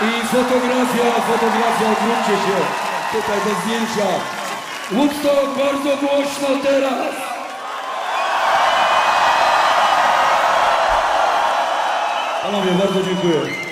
I fotografia, odwróćcie się. Tutaj do zdjęcia. Woodstock, bardzo głośno teraz. Panowie, bardzo dziękuję.